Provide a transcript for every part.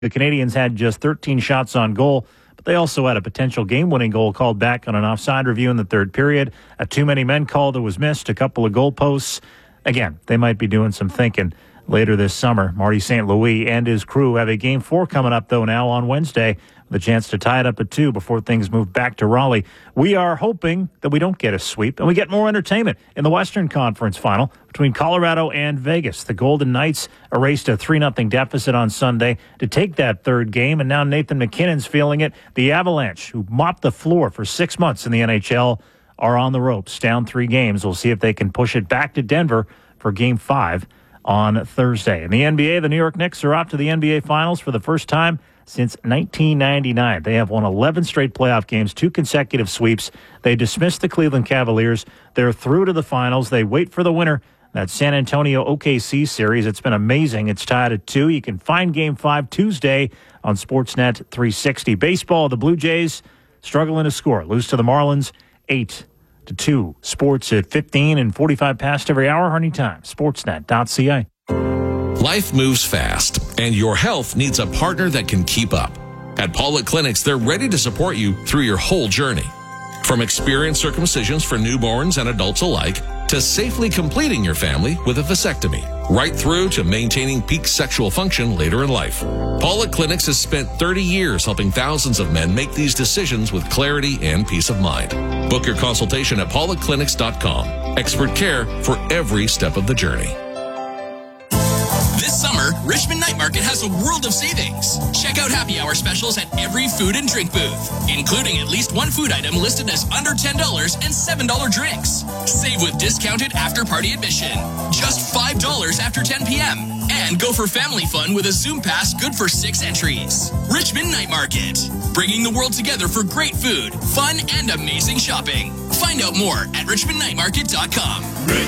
The Canadians had just 13 shots on goal, but they also had a potential game-winning goal called back on an offside review in the third period, a too-many-men call that was missed, a couple of goalposts. Again, they might be doing some thinking later this summer. Marty St. Louis and his crew have a Game 4 coming up, though, now on Wednesday, with a chance to tie it up at 2 before things move back to Raleigh. We are hoping that we don't get a sweep and we get more entertainment in the Western Conference Final between Colorado and Vegas. The Golden Knights erased a 3-0 deficit on Sunday to take that third game, and now Nathan McKinnon's feeling it. The Avalanche, who mopped the floor for 6 months in the NHL, are on the ropes, down 3 games. We'll see if they can push it back to Denver for Game 5 on Thursday. In the NBA, the New York Knicks are off to the NBA Finals for the first time since 1999. They have won 11 straight playoff games, 2 consecutive sweeps. They dismissed the Cleveland Cavaliers. They're through to the finals. They wait for the winner, that San Antonio OKC series. It's been amazing. It's tied at 2. You can find Game 5 Tuesday on Sportsnet 360. Baseball, the Blue Jays struggling to score. Lose to the Marlins 8-2. Sports at 15 and 45 past every hour or anytime. Sportsnet.ca. Life moves fast, and your health needs a partner that can keep up. At Pollock Clinics, they're ready to support you through your whole journey. From experienced circumcisions for newborns and adults alike, to safely completing your family with a vasectomy, right through to maintaining peak sexual function later in life. Pollock Clinics has spent 30 years helping thousands of men make these decisions with clarity and peace of mind. Book your consultation at pollockclinics.com. Expert care for every step of the journey. This summer, Richmond Night Market has a world of savings. Check out happy hour specials at every food and drink booth, including at least one food item listed as under $10 and $7 drinks. Save with discounted after-party admission, just $5 after 10 p.m. And go for family fun with a Zoom Pass good for 6 entries. Richmond Night Market, bringing the world together for great food, fun, and amazing shopping. Find out more at richmondnightmarket.com.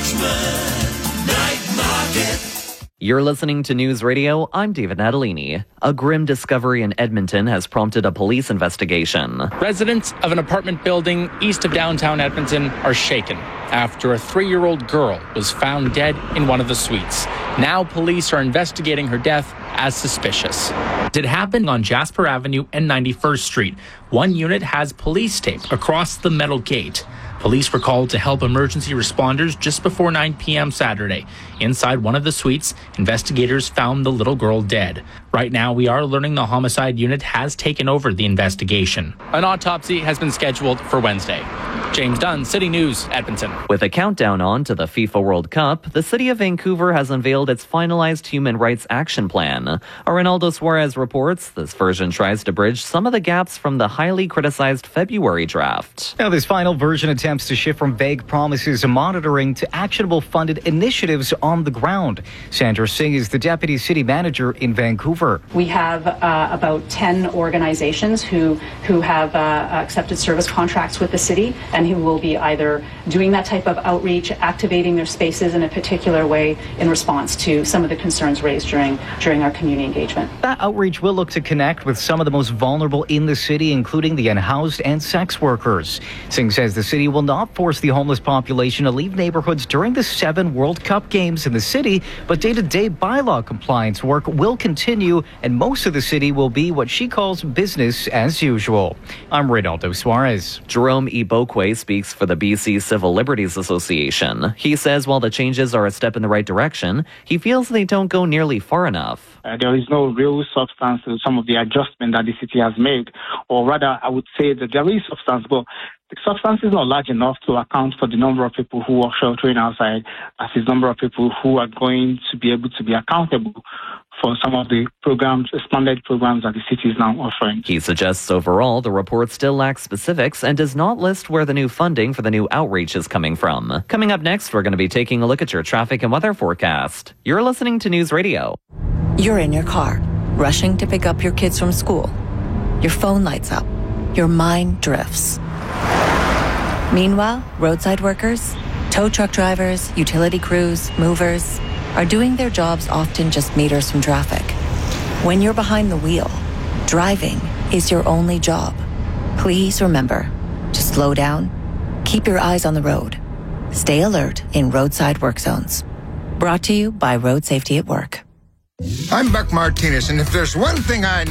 Richmond Night Market. You're listening to News Radio. I'm David Natalini. A grim discovery in Edmonton has prompted a police investigation. Residents of an apartment building east of downtown Edmonton are shaken after a 3-year-old girl was found dead in one of the suites. Now police are investigating her death as suspicious. It happened on Jasper Avenue and 91st Street. One unit has police tape across the metal gate. Police were called to help emergency responders just before 9 p.m. Saturday. Inside one of the suites, investigators found the little girl dead. Right now, we are learning the homicide unit has taken over the investigation. An autopsy has been scheduled for Wednesday. James Dunn, City News, Edmonton. With a countdown on to the FIFA World Cup, the city of Vancouver has unveiled its finalized human rights action plan. Arnaldo Suarez reports this version tries to bridge some of the gaps from the highly criticized February draft. Now, this final version attempts to shift from vague promises and monitoring to actionable funded initiatives on the ground. Sandra Singh is the deputy city manager in Vancouver. We have about 10 organizations who have accepted service contracts with the city and who will be either doing that type of outreach, activating their spaces in a particular way in response to some of the concerns raised during our community engagement. That outreach will look to connect with some of the most vulnerable in the city, including the unhoused and sex workers. Singh says the city will not force the homeless population to leave neighborhoods during the 7 World Cup games in the city, but day-to-day bylaw compliance work will continue, and most of the city will be what she calls business as usual. I'm Reynaldo Suarez. Jerome Ibokwe speaks for the BC Civil Liberties Association. He says while the changes are a step in the right direction, he feels they don't go nearly far enough. There is no real substance to some of the adjustment that the city has made, or rather, I would say that there is substance, but the substance is not large enough to account for the number of people who are sheltering outside, as is the number of people who are going to be able to be accountable for some of the programs, expanded programs that the city is now offering. He suggests overall the report still lacks specifics and does not list where the new funding for the new outreach is coming from. Coming up next, we're going to be taking a look at your traffic and weather forecast. You're listening to News Radio. You're in your car, rushing to pick up your kids from school. Your phone lights up. Your mind drifts. Meanwhile, roadside workers, tow truck drivers, utility crews, movers are doing their jobs often just meters from traffic. When you're behind the wheel, driving is your only job. Please remember to slow down, keep your eyes on the road, stay alert in roadside work zones. Brought to you by Road Safety at Work. I'm Buck Martinez, and if there's one thing I know